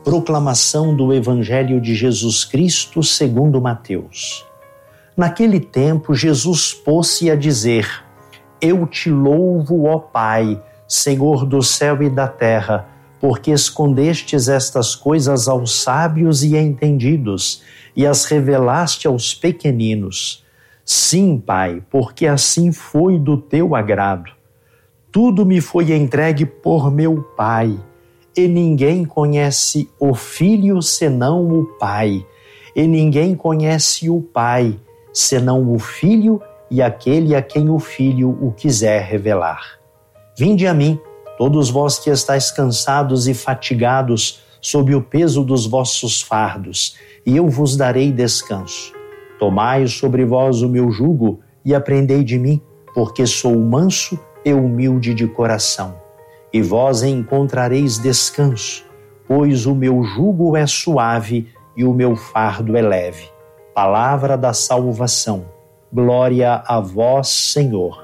Proclamação do Evangelho de Jesus Cristo segundo Mateus. Naquele tempo, Jesus pôs-se a dizer: Eu te louvo, ó Pai, Senhor do céu e da terra, porque escondestes estas coisas aos sábios e entendidos, e as revelaste aos pequeninos. Sim, Pai, porque assim foi do teu agrado. Tudo me foi entregue por meu Pai, e ninguém conhece o Filho senão o Pai, e ninguém conhece o Pai senão o Filho e aquele a quem o Filho o quiser revelar. Vinde a mim, todos vós que estáis cansados e fatigados sob o peso dos vossos fardos, e eu vos darei descanso. Tomai sobre vós o meu jugo e aprendei de mim, porque sou manso e humilde de coração. E vós encontrareis descanso, pois o meu jugo é suave e o meu fardo é leve. Palavra da salvação. Glória a vós, Senhor.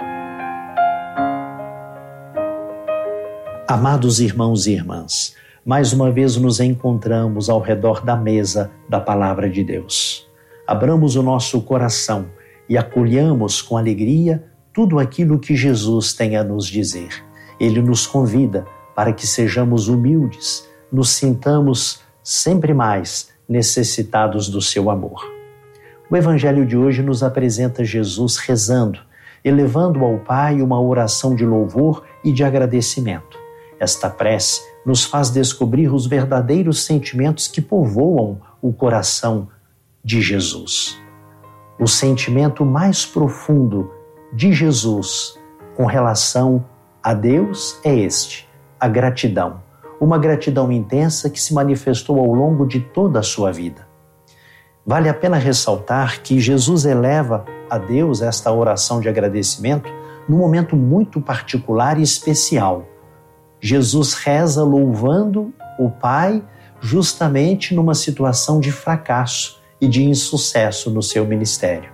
Amados irmãos e irmãs, mais uma vez nos encontramos ao redor da mesa da Palavra de Deus. Abramos o nosso coração e acolhamos com alegria tudo aquilo que Jesus tem a nos dizer. Ele nos convida para que sejamos humildes, nos sintamos sempre mais necessitados do seu amor. O Evangelho de hoje nos apresenta Jesus rezando, elevando ao Pai uma oração de louvor e de agradecimento. Esta prece nos faz descobrir os verdadeiros sentimentos que povoam o coração de Jesus. O sentimento mais profundo de Jesus com relação a Deus é este, a gratidão. Uma gratidão intensa que se manifestou ao longo de toda a sua vida. Vale a pena ressaltar que Jesus eleva a Deus esta oração de agradecimento num momento muito particular e especial. Jesus reza louvando o Pai justamente numa situação de fracasso e de insucesso no seu ministério.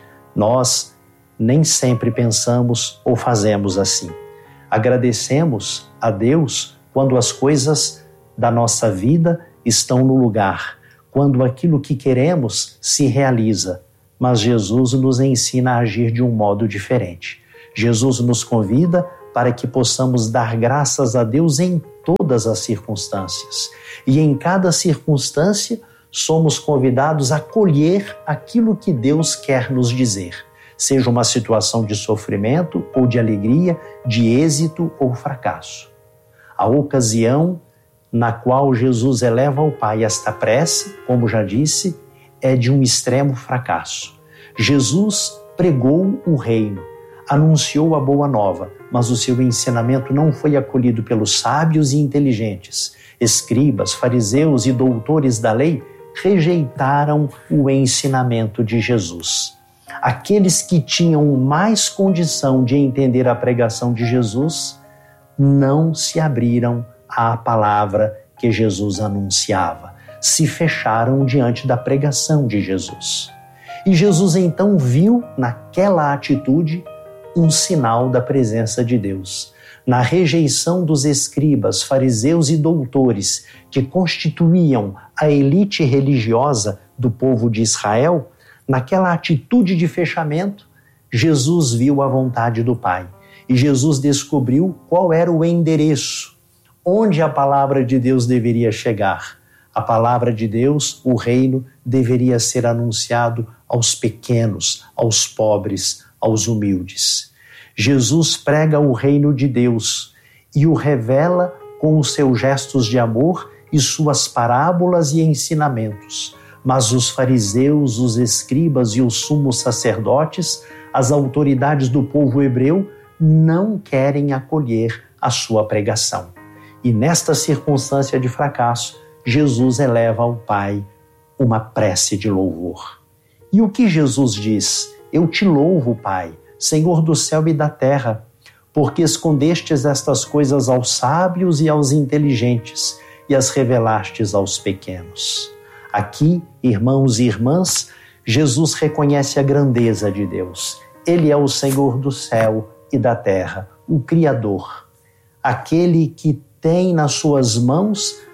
Nós nem sempre pensamos ou fazemos assim. Agradecemos a Deus quando as coisas da nossa vida estão no lugar, quando aquilo que queremos se realiza. Mas Jesus nos ensina a agir de um modo diferente. Jesus nos convida para que possamos dar graças a Deus em todas as circunstâncias. E em cada circunstância, somos convidados a colher aquilo que Deus quer nos dizer. Seja uma situação de sofrimento ou de alegria, de êxito ou fracasso. A ocasião na qual Jesus eleva ao Pai esta prece, como já disse, é de um extremo fracasso. Jesus pregou o reino, anunciou a boa nova, mas o seu ensinamento não foi acolhido pelos sábios e inteligentes. Escribas, fariseus e doutores da lei rejeitaram o ensinamento de Jesus. Aqueles que tinham mais condição de entender a pregação de Jesus não se abriram à palavra que Jesus anunciava, se fecharam diante da pregação de Jesus. E Jesus então viu naquela atitude um sinal da presença de Deus. Na rejeição dos escribas, fariseus e doutores que constituíam a elite religiosa do povo de Israel, naquela atitude de fechamento, Jesus viu a vontade do Pai. E Jesus descobriu qual era o endereço, onde a palavra de Deus deveria chegar. A palavra de Deus, o reino, deveria ser anunciado aos pequenos, aos pobres, aos humildes. Jesus prega o reino de Deus e o revela com os seus gestos de amor e suas parábolas e ensinamentos. Mas os fariseus, os escribas e os sumos sacerdotes, as autoridades do povo hebreu, não querem acolher a sua pregação. E nesta circunstância de fracasso, Jesus eleva ao Pai uma prece de louvor. E o que Jesus diz? Eu te louvo, Pai, Senhor do céu e da terra, porque escondestes estas coisas aos sábios e aos inteligentes e as revelastes aos pequenos. Aqui, irmãos e irmãs, Jesus reconhece a grandeza de Deus. Ele é o Senhor do céu e da terra, o Criador, aquele que tem nas suas mãos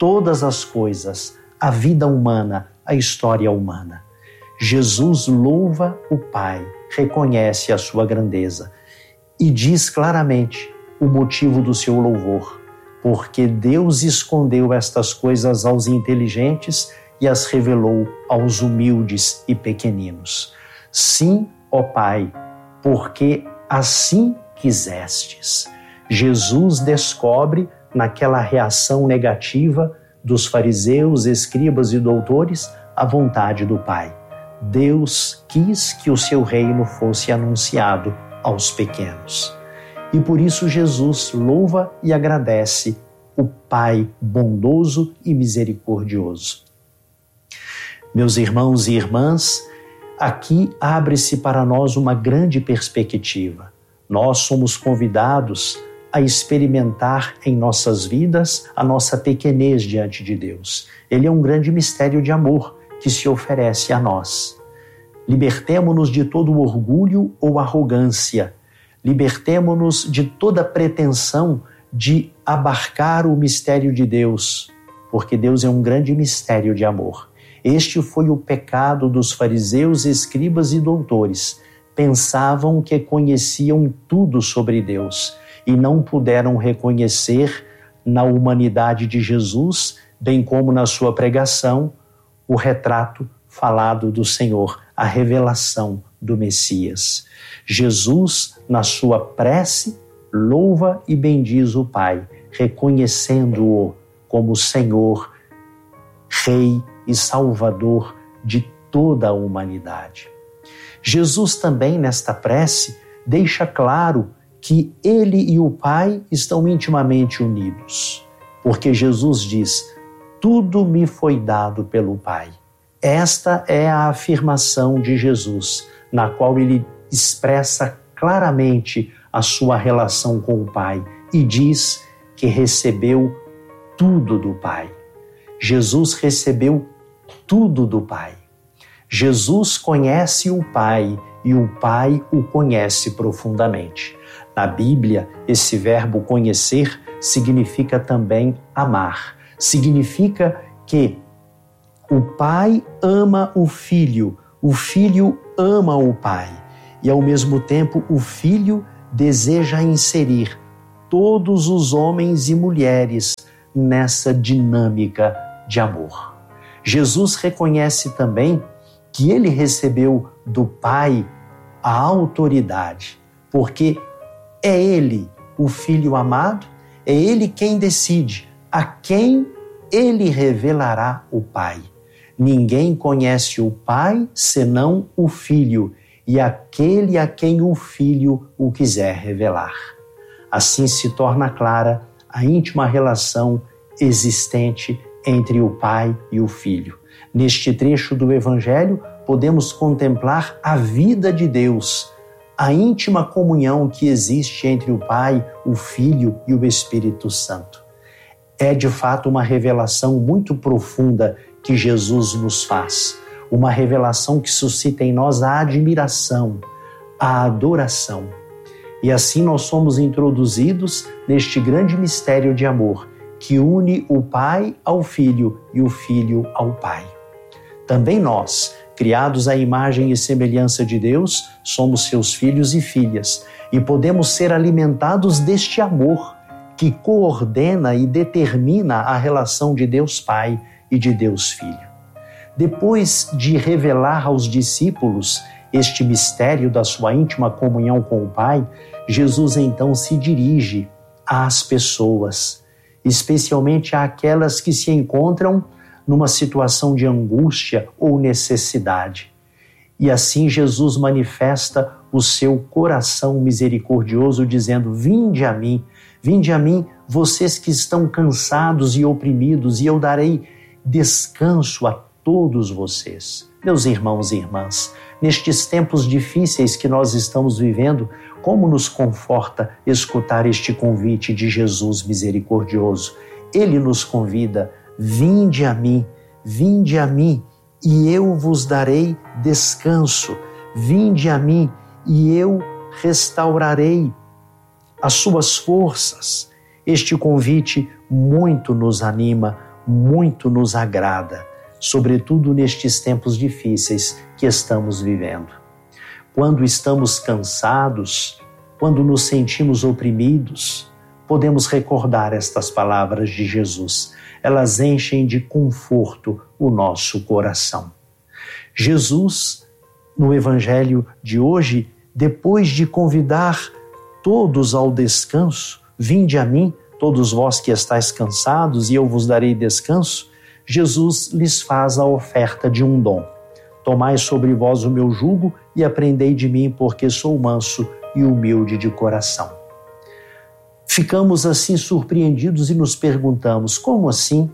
todas as coisas, a vida humana, a história humana. Jesus louva o Pai, reconhece a sua grandeza e diz claramente o motivo do seu louvor. Porque Deus escondeu estas coisas aos inteligentes e as revelou aos humildes e pequeninos. Sim, ó Pai, porque assim quisestes. Jesus descobre naquela reação negativa dos fariseus, escribas e doutores a vontade do Pai. Deus quis que o seu reino fosse anunciado aos pequenos. E por isso Jesus louva e agradece o Pai bondoso e misericordioso. Meus irmãos e irmãs, aqui abre-se para nós uma grande perspectiva. Nós somos convidados a experimentar em nossas vidas a nossa pequenez diante de Deus. Ele é um grande mistério de amor que se oferece a nós. Libertemo-nos de todo orgulho ou arrogância. Libertemo-nos de toda pretensão de abarcar o mistério de Deus, porque Deus é um grande mistério de amor. Este foi o pecado dos fariseus, escribas e doutores. Pensavam que conheciam tudo sobre Deus e não puderam reconhecer na humanidade de Jesus, bem como na sua pregação, o retrato falado do Senhor, a revelação do Messias. Jesus, na sua prece, louva e bendiz o Pai, reconhecendo-o como Senhor, Rei e Salvador de toda a humanidade. Jesus também, nesta prece, deixa claro que ele e o Pai estão intimamente unidos, porque Jesus diz: tudo me foi dado pelo Pai. Esta é a afirmação de Jesus, na qual ele expressa claramente a sua relação com o Pai e diz que recebeu tudo do Pai. Jesus recebeu tudo do Pai. Jesus conhece o Pai e o Pai o conhece profundamente. Na Bíblia, esse verbo conhecer significa também amar. Significa que o Pai ama o Filho ama o Pai e, ao mesmo tempo, o Filho deseja inserir todos os homens e mulheres nessa dinâmica de amor. Jesus reconhece também que ele recebeu do Pai a autoridade, porque é ele, o Filho amado, é ele quem decide a quem ele revelará o Pai. Ninguém conhece o Pai senão o Filho e aquele a quem o Filho o quiser revelar. Assim se torna clara a íntima relação existente entre o Pai e o Filho. Neste trecho do Evangelho, podemos contemplar a vida de Deus, a íntima comunhão que existe entre o Pai, o Filho e o Espírito Santo. É de fato uma revelação muito profunda que Jesus nos faz, uma revelação que suscita em nós a admiração, a adoração. E assim nós somos introduzidos neste grande mistério de amor que une o Pai ao Filho e o Filho ao Pai. Também nós, criados à imagem e semelhança de Deus, somos seus filhos e filhas e podemos ser alimentados deste amor que coordena e determina a relação de Deus Pai e de Deus Filho. Depois de revelar aos discípulos este mistério da sua íntima comunhão com o Pai, Jesus então se dirige às pessoas, especialmente àquelas que se encontram numa situação de angústia ou necessidade. E assim Jesus manifesta o seu coração misericordioso, dizendo: vinde a mim, vocês que estão cansados e oprimidos, e eu darei descanso a todos vocês. Meus irmãos e irmãs, nestes tempos difíceis que nós estamos vivendo, como nos conforta escutar este convite de Jesus misericordioso. Ele nos convida: vinde a mim, e eu vos darei descanso. Vinde a mim, e eu restaurarei as suas forças. Este convite muito nos anima, muito nos agrada, sobretudo nestes tempos difíceis que estamos vivendo. Quando estamos cansados, quando nos sentimos oprimidos, podemos recordar estas palavras de Jesus. Elas enchem de conforto o nosso coração. Jesus, no Evangelho de hoje, depois de convidar todos ao descanso, vinde a mim, todos vós que estáis cansados, e eu vos darei descanso, Jesus lhes faz a oferta de um dom. Tomai sobre vós o meu jugo e aprendei de mim, porque sou manso e humilde de coração. Ficamos assim surpreendidos e nos perguntamos, como assim?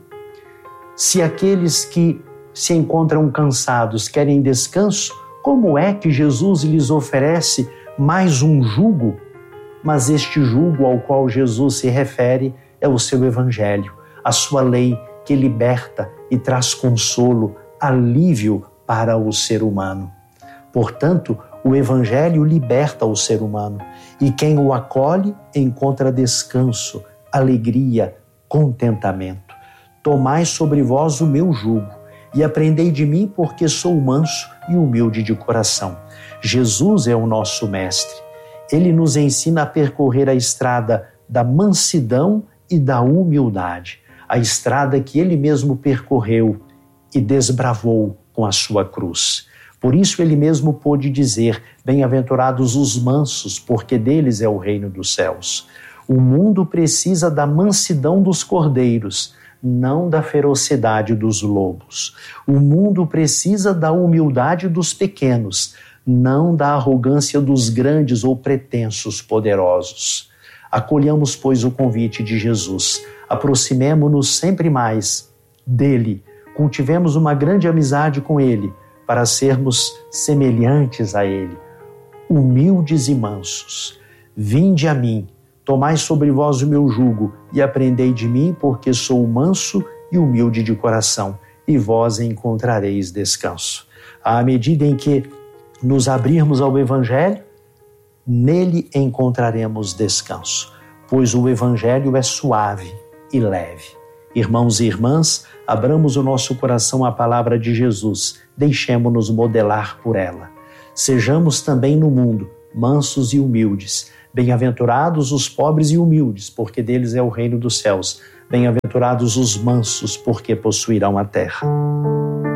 Se aqueles que se encontram cansados querem descanso, como é que Jesus lhes oferece mais um jugo? Mas este jugo ao qual Jesus se refere é o seu Evangelho, a sua lei que liberta e traz consolo, alívio para o ser humano. Portanto, o Evangelho liberta o ser humano e quem o acolhe encontra descanso, alegria, contentamento. Tomai sobre vós o meu jugo e aprendei de mim, porque sou manso e humilde de coração. Jesus é o nosso mestre. Ele nos ensina a percorrer a estrada da mansidão e da humildade, a estrada que ele mesmo percorreu e desbravou com a sua cruz. Por isso ele mesmo pôde dizer, bem-aventurados os mansos, porque deles é o reino dos céus. O mundo precisa da mansidão dos cordeiros, não da ferocidade dos lobos. O mundo precisa da humildade dos pequenos, não da arrogância dos grandes ou pretensos poderosos. Acolhamos, pois, o convite de Jesus. Aproximemo-nos sempre mais dele. Cultivemos uma grande amizade com ele, para sermos semelhantes a ele, humildes e mansos. Vinde a mim, tomai sobre vós o meu jugo e aprendei de mim, porque sou manso e humilde de coração, e vós encontrareis descanso. À medida em que nos abrirmos ao Evangelho, nele encontraremos descanso, pois o Evangelho é suave e leve. Irmãos e irmãs, abramos o nosso coração à palavra de Jesus, deixemo-nos modelar por ela. Sejamos também no mundo mansos e humildes. Bem-aventurados os pobres e humildes, porque deles é o reino dos céus. Bem-aventurados os mansos, porque possuirão a terra.